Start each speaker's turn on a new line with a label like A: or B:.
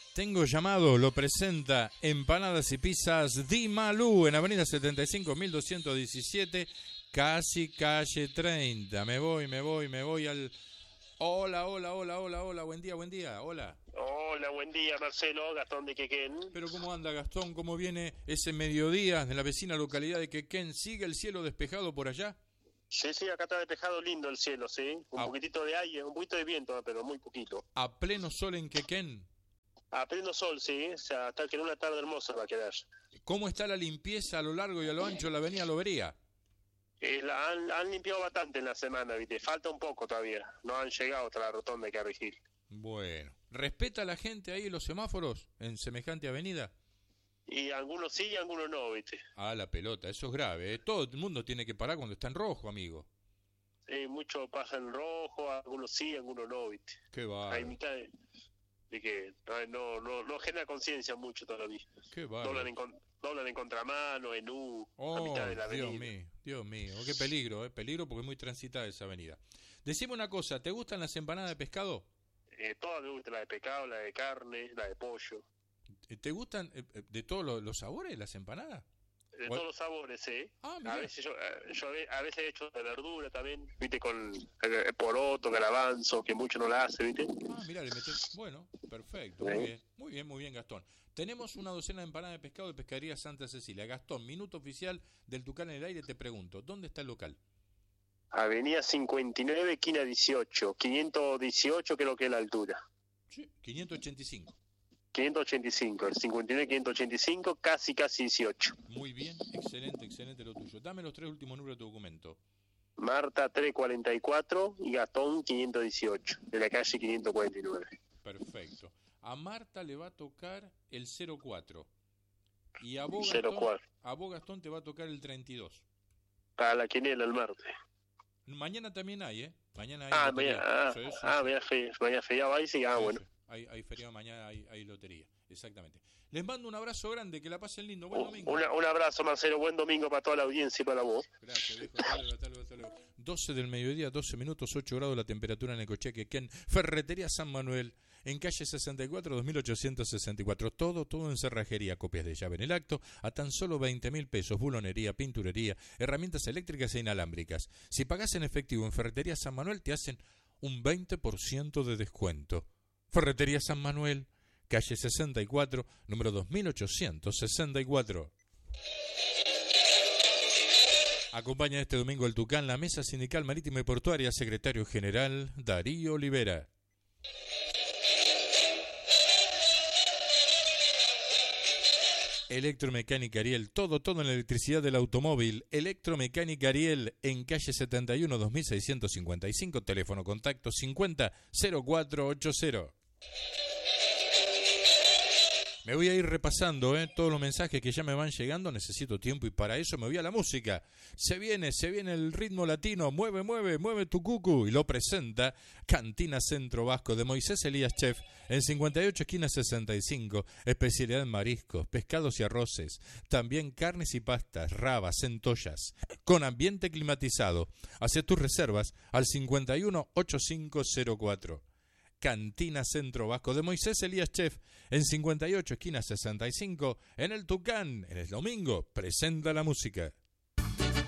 A: Tengo llamado, lo presenta Empanadas y Pizzas Di Malú en Avenida 75, 1217, casi calle 30. Me voy al... Hola, buen día, hola.
B: Hola, buen día, Marcelo, Gastón de Quequén.
A: Pero ¿cómo anda, Gastón? ¿Cómo viene ese mediodía de la vecina localidad de Quequén? ¿Sigue el cielo despejado por allá?
B: Sí, acá está despejado lindo el cielo, sí. Un poquitito de aire, un poquito de viento, pero muy poquito.
A: ¿A pleno sol en Quequén?
B: A pleno sol, sí. O sea, hasta que en una tarde hermosa va a quedar.
A: ¿Cómo está la limpieza a lo largo y a lo ancho de la avenida Lobería?
B: Han limpiado bastante en la semana, ¿viste? Falta un poco todavía. No han llegado hasta la rotonda de Carrigil.
A: Bueno. ¿Respeta la gente ahí los semáforos en semejante avenida?
B: Y algunos sí y algunos no, ¿viste?
A: Ah, la pelota, eso es grave, ¿eh? Todo el mundo tiene que parar cuando está en rojo, amigo.
B: Sí, muchos pasan en rojo, algunos sí, algunos no, ¿viste?
A: Qué bárbaro.
B: Hay mitad de que no genera conciencia mucho todavía.
A: Qué bárbaro.
B: Doblan en contramano, en U, a mitad de la avenida.
A: Dios mío, qué peligro, peligro porque es muy transitada esa avenida. Decime una cosa, ¿te gustan las empanadas de pescado?
B: Todas me gustan, la de pescado, la de carne, la de pollo.
A: ¿Te gustan de todos los sabores las empanadas?
B: De todos los sabores, ¿eh? A veces yo a veces he hecho de verdura también, ¿viste? Con poroto, garbanzo, que mucho no la hace, ¿viste?
A: Ah, mirá, le metés... Bueno, perfecto, muy bien, Gastón. Tenemos una docena de empanadas de pescado de Pescadería Santa Cecilia. Gastón, minuto oficial del Tucán en el aire, te pregunto, ¿dónde está el local?
B: Avenida 59, esquina 18, 518 creo que es la altura.
A: Sí, 585.
B: 585, el 59, 585, casi 18.
A: Muy bien, excelente lo tuyo. Dame los 3 últimos números de tu documento.
B: Marta 344 y Gastón 518, de la calle 549.
A: Perfecto. A Marta le va a tocar el 04. Y a vos, Gastón, te va a tocar el 32.
B: Para la quiniela el martes.
A: Mañana también hay, ¿eh? Mañana hay.
B: Mañana feriado ahí sí, bueno.
A: Hay feriado, mañana hay lotería, exactamente. Les mando un abrazo grande, que la pasen lindo, buen domingo.
B: Un abrazo, Marcelo, buen domingo para toda la audiencia y para vos.
A: Gracias, viejo, hasta luego. 12 del mediodía, 12 minutos, 8 grados la temperatura en Necochea, Quequén, Ferretería San Manuel, en calle 64, 2864, todo en cerrajería, copias de llave en el acto, a tan solo 20.000 pesos, bulonería, pinturería, herramientas eléctricas e inalámbricas. Si pagás en efectivo en Ferretería San Manuel, te hacen un 20% de descuento. Ferretería San Manuel, calle 64, número 2864. Acompaña este domingo el Tucán la Mesa Sindical Marítima y Portuaria, secretario general Darío Olivera. Electromecánica Ariel, todo en la electricidad del automóvil. Electromecánica Ariel, en calle 71, 2655, teléfono contacto 50 0480. Me voy a ir repasando todos los mensajes que ya me van llegando, necesito tiempo y para eso me voy a la música. Se viene el ritmo latino, mueve tu cucu, y lo presenta Cantina Centro Vasco de Moisés Elías Chef, en 58 esquina 65, especialidad en mariscos, pescados y arroces, también carnes y pastas, rabas, centollas, con ambiente climatizado. Haz tus reservas al 51 8504. Cantina Centro Vasco de Moisés Elías Chef, en 58 esquina 65, en el Tucán, en el domingo, presenta la música.